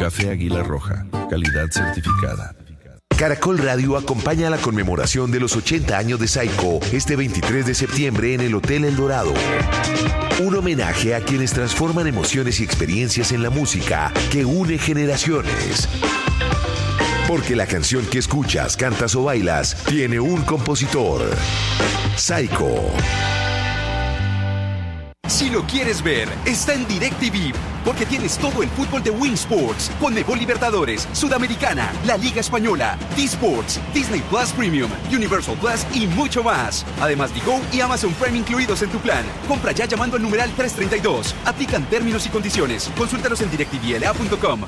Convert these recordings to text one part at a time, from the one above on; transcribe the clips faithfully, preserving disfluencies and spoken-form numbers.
Café Águila Roja, calidad certificada. Caracol Radio acompaña la conmemoración de los ochenta años de Saico este veintitrés de septiembre en el Hotel El Dorado. Un homenaje a quienes transforman emociones y experiencias en la música que une generaciones. Porque la canción que escuchas, cantas o bailas tiene un compositor. Saico. Si lo quieres ver, está en DirecTV, porque tienes todo el fútbol de Win Sports, Conmebol Libertadores, Sudamericana, la Liga Española, D-Sports, Disney Plus Premium, Universal Plus y mucho más. Además, Digo y Amazon Prime incluidos en tu plan. Compra ya llamando al numeral trescientos treinta y dos. Aplican términos y condiciones. Consúltalos en direct t v l a punto com.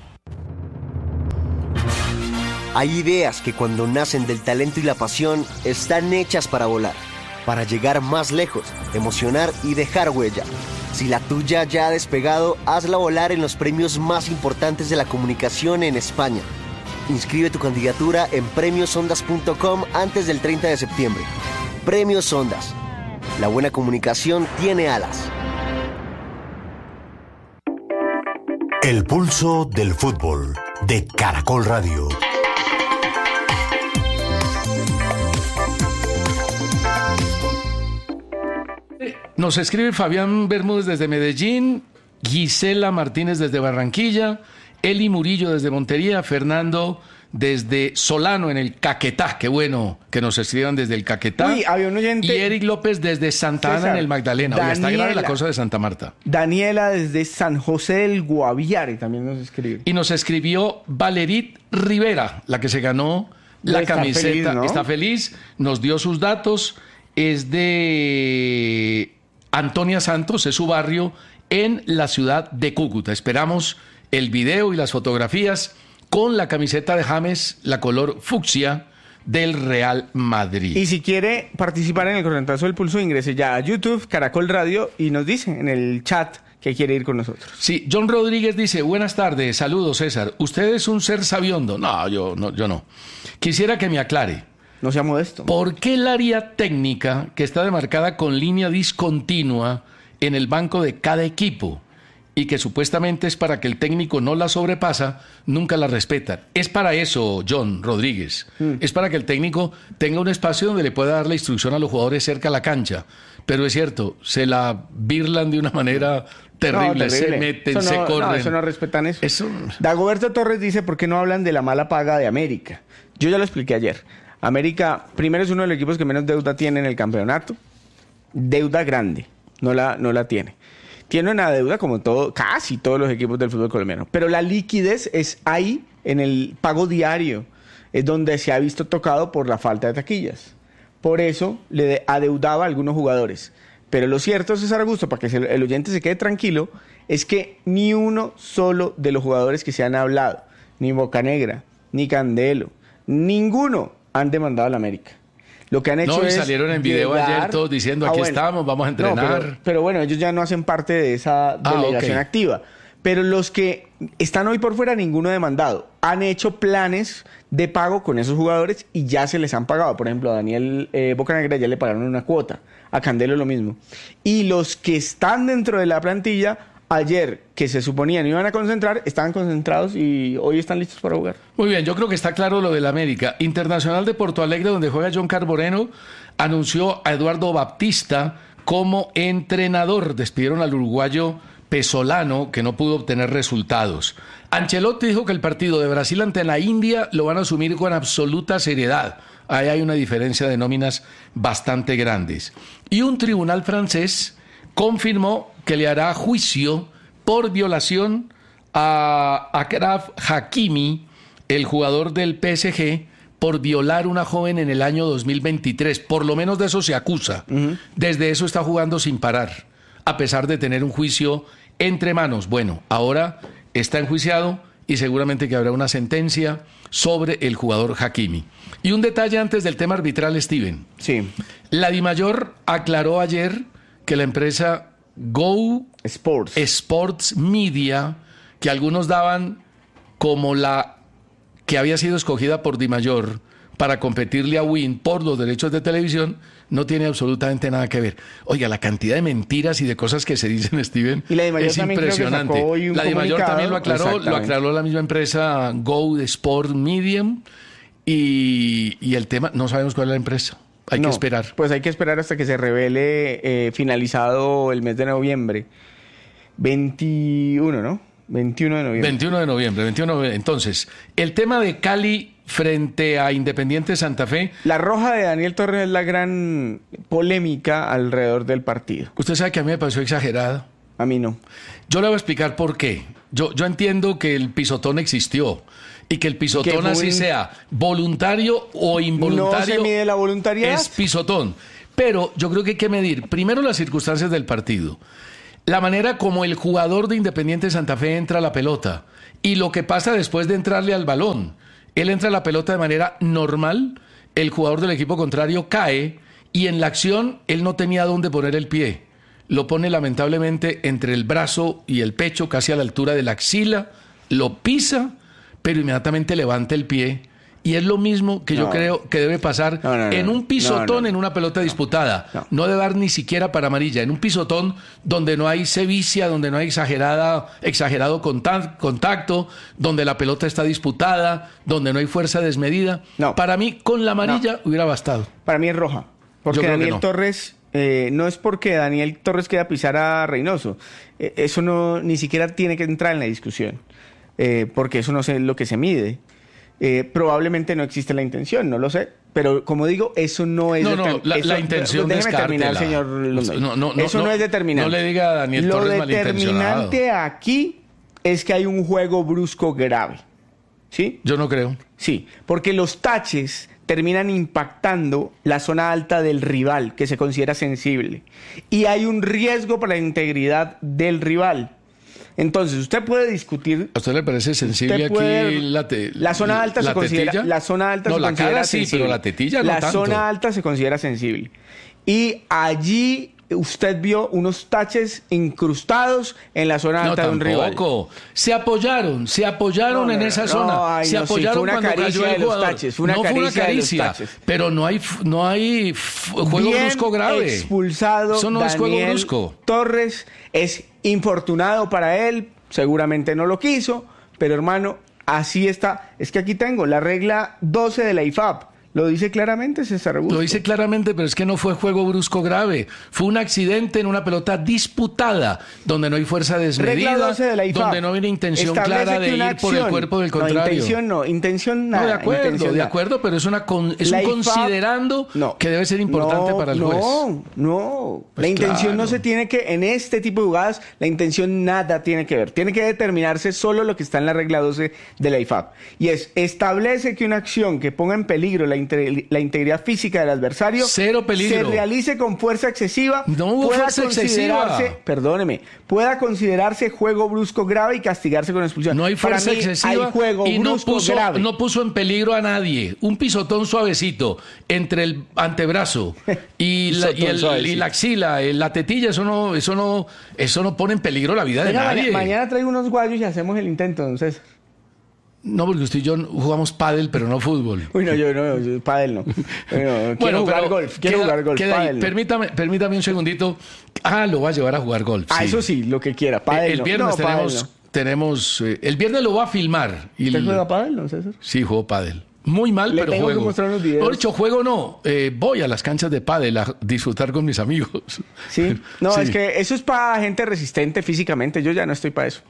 Hay ideas que cuando nacen del talento y la pasión están hechas para volar, para llegar más lejos, emocionar y dejar huella. Si la tuya ya ha despegado, hazla volar en los premios más importantes de la comunicación en España. Inscribe tu candidatura en premios ondas punto com antes del treinta de septiembre. Premios Ondas. La buena comunicación tiene alas. El pulso del fútbol de Caracol Radio. Nos escribe Fabián Bermúdez desde Medellín, Gisela Martínez desde Barranquilla, Eli Murillo desde Montería, Fernando desde Solano en el Caquetá. Qué bueno que nos escriban desde el Caquetá. Uy, había un oyente. Y Eric López desde Santa César, Ana en el Magdalena. Oye, está grave la cosa de Santa Marta. Daniela desde San José del Guaviare también nos escribe. Y nos escribió Valerit Rivera, la que se ganó la está camiseta. Feliz, ¿no? Está feliz, nos dio sus datos. Es de Antonia Santos, es su barrio en la ciudad de Cúcuta. Esperamos el video y las fotografías con la camiseta de James, la color fucsia del Real Madrid. Y si quiere participar en el correntazo del pulso, ingrese ya a YouTube, Caracol Radio, y nos dice en el chat que quiere ir con nosotros. Sí, John Rodríguez dice, buenas tardes, saludos César, ¿usted es un ser sabiondo? No, yo no, yo no. Quisiera que me aclare. No sea modesto. ¿Por qué el área técnica, que está demarcada con línea discontinua en el banco de cada equipo y que supuestamente es para que el técnico no la sobrepasa, nunca la respeta? Es para eso, John Rodríguez. Mm. Es para que el técnico tenga un espacio donde le pueda dar la instrucción a los jugadores cerca a la cancha. Pero es cierto, se la birlan de una manera terrible, no, terrible. Se meten, eso no, se corren. No, eso no respetan eso. eso. Dagoberto Torres dice, ¿por qué no hablan de la mala paga de América? Yo ya lo expliqué ayer. América, primero, es uno de los equipos que menos deuda tiene en el campeonato. Deuda grande, no la, no la tiene. Tiene una deuda como todo, casi todos los equipos del fútbol colombiano. Pero la liquidez es ahí, en el pago diario. Es donde se ha visto tocado por la falta de taquillas. Por eso le adeudaba a algunos jugadores. Pero lo cierto, César Augusto, para que el oyente se quede tranquilo, es que ni uno solo de los jugadores que se han hablado, ni Bocanegra, ni Candelo, ninguno han demandado a la América. Lo que han hecho no, y es salieron en video llegar... ayer todos diciendo, aquí ah, bueno. estamos, vamos a entrenar. No, pero, pero bueno, ellos ya no hacen parte de esa delegación ah, okay. activa. Pero los que están hoy por fuera, ninguno demandado. Han hecho planes de pago con esos jugadores y ya se les han pagado. Por ejemplo, a Daniel eh, Bocanegra ya le pagaron una cuota. A Candelo lo mismo. Y los que están dentro de la plantilla, ayer, que se suponían iban a concentrar, estaban concentrados y hoy están listos para jugar. Muy bien, yo creo que está claro lo del América. Internacional de Porto Alegre, donde juega John Carboreno, anunció a Eduardo Baptista como entrenador. Despidieron al uruguayo Pesolano, que no pudo obtener resultados. Ancelotti dijo que el partido de Brasil ante la India lo van a asumir con absoluta seriedad. Ahí hay una diferencia de nóminas bastante grandes. Y un tribunal francés confirmó que le hará juicio por violación a Achraf Hakimi, el jugador del P S G, por violar a una joven en el año dos mil veintitrés. Por lo menos de eso se acusa. Uh-huh. Desde eso está jugando sin parar, a pesar de tener un juicio entre manos. Bueno, ahora está enjuiciado y seguramente que habrá una sentencia sobre el jugador Hakimi. Y un detalle antes del tema arbitral, Steven. Sí. La Dimayor aclaró ayer que la empresa Go Sports. Sports Media, que algunos daban como la que había sido escogida por Dimayor para competirle a Win por los derechos de televisión, no tiene absolutamente nada que ver. Oiga, la cantidad de mentiras y de cosas que se dicen, Steven, y la de Mayor es impresionante. La de Mayor también lo aclaró, lo aclaró la misma empresa Go Sport Medium, y, y el tema, no sabemos cuál es la empresa. Hay no, que esperar. Pues hay que esperar hasta que se revele eh, finalizado el mes de noviembre. veintiuno, ¿no? veintiuno de noviembre. veintiuno de noviembre, veintiuno de noviembre. Entonces, el tema de Cali frente a Independiente Santa Fe. La roja de Daniel Torres es la gran polémica alrededor del partido. Usted sabe que a mí me pareció exagerado. A mí no. Yo le voy a explicar por qué. Yo, yo entiendo que el pisotón existió y que el pisotón, que así un... sea voluntario o involuntario, no se mide la voluntariedad, es pisotón. Pero yo creo que hay que medir primero las circunstancias del partido, la manera como el jugador de Independiente Santa Fe entra a la pelota y lo que pasa después de entrarle al balón. Él entra a la pelota de manera normal, el jugador del equipo contrario cae y en la acción él no tenía dónde poner el pie. Lo pone lamentablemente entre el brazo y el pecho, casi a la altura de la axila, lo pisa, pero inmediatamente levanta el pie. Y es lo mismo que no. yo creo que debe pasar no, no, no, en un pisotón, no, no, en una pelota no, disputada. No. no debe dar ni siquiera para amarilla. En un pisotón donde no hay sevicia, donde no hay exagerada, exagerado contacto, donde la pelota está disputada, donde no hay fuerza desmedida. No. Para mí, con la amarilla no. hubiera bastado. Para mí es roja. Porque Daniel no. Torres... Eh, no es porque Daniel Torres quiera pisar a Reynoso. Eh, eso no ni siquiera tiene que entrar en la discusión. Eh, porque eso no es lo que se mide. Eh, probablemente no existe la intención, no lo sé, pero como digo, eso no es... No, no, la, eso, la intención déjeme terminar, señor Londoño. No, no, eso no, no es determinante. No le diga a Daniel lo Torres malintencionado. Lo determinante aquí es que hay un juego brusco grave, ¿sí? Yo no creo. Sí, porque los taches terminan impactando la zona alta del rival, que se considera sensible, y hay un riesgo para la integridad del rival. Entonces, usted puede discutir... ¿A usted le parece sensible puede, aquí la te, La zona alta la se considera... tetilla? La zona alta no, se la considera cara sí, sensible. Pero la tetilla no La tanto. zona alta se considera sensible. Y allí usted vio unos taches incrustados en la zona alta no, de un rival. Tampoco. Se apoyaron, se apoyaron no, no, en esa no, zona. Ay, se no, apoyaron sí, fue una cuando cayó el jugador. Taches, fue una no fue una caricia, pero no hay, no hay juego Bien brusco grave. Expulsado Eso no Daniel es juego brusco. Torres es infortunado para él. Seguramente no lo quiso, pero hermano, así está. Es que aquí tengo la regla doce de la I F A B. Lo dice claramente, César Augusto. Lo dice claramente, pero es que no fue juego brusco grave. Fue un accidente en una pelota disputada, donde no hay fuerza desmedida, regla doce de la I F A B. Donde no hay una intención Establece clara de ir acción, por el cuerpo del contrario. No, intención no, intención nada. No, de acuerdo, intención de nada. acuerdo, pero es, una con, es un considerando no, que debe ser importante no, para el juez. No, no. Pues la intención claro. no se tiene que, en este tipo de jugadas, la intención nada tiene que ver. Tiene que determinarse solo lo que está en la regla doce de la I F A B. Y es, establece que una acción que ponga en peligro la, inter, la integridad física del adversario Cero peligro. se realice con fuerza excesiva, no hubo pueda fuerza considerarse, excesiva. Perdóneme, pueda considerarse juego brusco grave y castigarse con expulsión. No hay fuerza Para mí, excesiva hay juego y no brusco puso, grave. no puso en peligro a nadie. Un pisotón suavecito entre el antebrazo y, la, y, el, y la axila, la tetilla, eso no, eso no, eso no pone en peligro la vida de Venga, nadie. Mañana, mañana traigo unos guayos y hacemos el intento, entonces. No, porque usted y yo jugamos pádel, pero no fútbol. Uy, no, yo no, yo, pádel no. Bueno, quiero bueno, jugar golf, quiero queda, jugar golf, queda pádel ahí. no. Permítame, permítame un segundito. Ah, lo va a llevar a jugar golf. Ah, sí. eso sí, lo que quiera, pádel El no. viernes no, tenemos, pádel no. tenemos eh, el viernes lo va a filmar. Y ¿Usted el, juega pádel, no, César? Sí, juego pádel. Muy mal, Le pero tengo juego. que mostrar unos videos. Por hecho, juego no. Eh, voy a las canchas de pádel a disfrutar con mis amigos. Sí. No, sí. es que eso es para gente resistente físicamente. Yo ya no estoy para eso.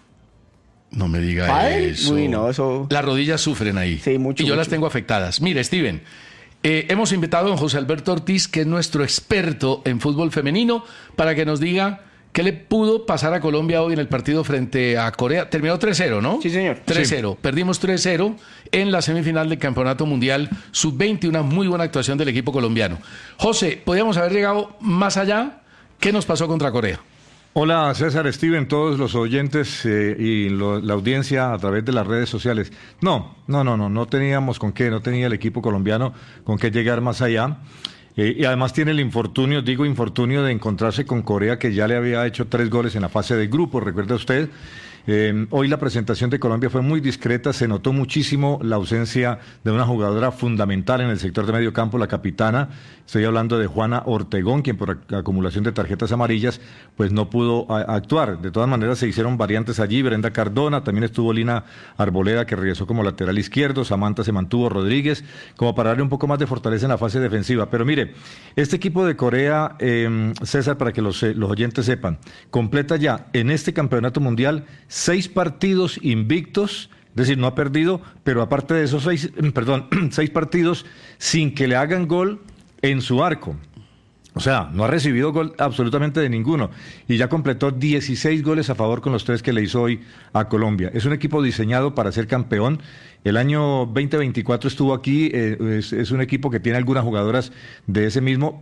No me diga ¿Pádel? eso. Uy, no, eso... Las rodillas sufren ahí. Sí, mucho, Y yo mucho. las tengo afectadas. Mire, Steven, eh, hemos invitado a don José Alberto Ortiz, que es nuestro experto en fútbol femenino, para que nos diga qué le pudo pasar a Colombia hoy en el partido frente a Corea. Terminó tres cero, ¿no? Sí, señor. tres cero. Sí. Perdimos tres cero en la semifinal del Campeonato Mundial sub veinte, una muy buena actuación del equipo colombiano. José, ¿podríamos haber llegado más allá? ¿Qué nos pasó contra Corea? Hola César, Steven, todos los oyentes eh, y lo, la audiencia a través de las redes sociales. No, no, no, no, no teníamos con qué, no tenía el equipo colombiano con qué llegar más allá. Eh, y además tiene el infortunio, digo infortunio, de encontrarse con Corea, que ya le había hecho tres goles en la fase de grupo, recuerda usted, Eh, hoy la presentación de Colombia fue muy discreta, se notó muchísimo la ausencia de una jugadora fundamental en el sector de medio campo, la capitana. Estoy hablando de Juana Ortegón, quien por acumulación de tarjetas amarillas pues no pudo a, actuar. De todas maneras se hicieron variantes allí, Brenda Cardona, también estuvo Lina Arboleda, que regresó como lateral izquierdo, Samantha se mantuvo, Rodríguez, como para darle un poco más de fortaleza en la fase defensiva. Pero mire, este equipo de Corea, eh, César, para que los, los oyentes sepan, completa ya en este campeonato mundial seis partidos invictos, es decir, no ha perdido, pero aparte de esos seis, perdón, seis partidos sin que le hagan gol en su arco. O sea, no ha recibido gol absolutamente de ninguno. Y ya completó dieciséis goles a favor con los tres que le hizo hoy a Colombia. Es un equipo diseñado para ser campeón. El año veinte veinticuatro estuvo aquí, eh, es, es un equipo que tiene algunas jugadoras de ese mismo,